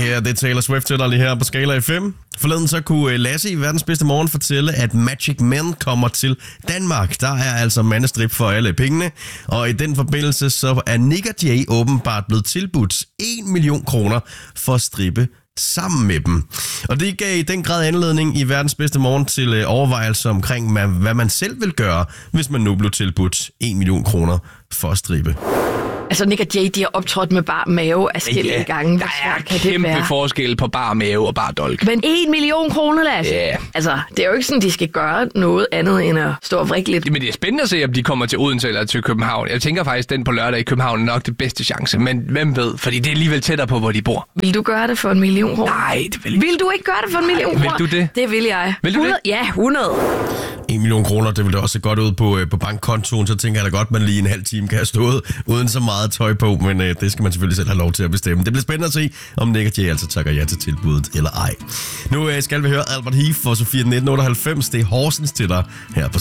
her, det er Taylor Swift til dig lige her på Skala FM. Forleden så kunne Lasse i Verdens Bedste Morgen fortælle, at Magic Men kommer til Danmark. Der er altså mandestrip for alle pengene. Og i den forbindelse så er Nick og Jay åbenbart blevet tilbudt 1 million kroner for at strippe sammen med dem. Og det gav i den grad anledning i Verdens Bedste Morgen til overvejelser omkring, hvad man selv vil gøre, hvis man nu blev tilbudt 1 million kroner for at strippe. Altså, Nick og Jay, de har optrådt med bar mave afskillige gange. Der er kæmpe forskel på bar mave og bar dolk. Men 1 million kroner, Lasse? Ja. Altså, det er jo ikke sådan, de skal gøre noget andet end at stå og vrikke lidt. Men det er spændende at se, om de kommer til Odense eller til København. Jeg tænker faktisk, den på lørdag i København er nok det bedste chance. Men hvem ved? Fordi det er alligevel tættere på, hvor de bor. Vil du gøre det for 1 million kroner? Nej, det vil jeg ikke. Vil du ikke gøre det for 1 million kroner? Vil du det? Det vil jeg. Vil du 100? det? Ja, 100. 1 million kroner, det vil da også se godt ud på bankkontoen, så tænker jeg da godt, man lige en halv time kan have stået uden så meget tøj på, men det skal man selvfølgelig selv have lov til at bestemme. Det bliver spændende at se, om Nick og Jay altså takker ja til tilbuddet eller ej. Nu skal vi høre Albert Heath for Sofia 1998. Det er Horsens til dig her på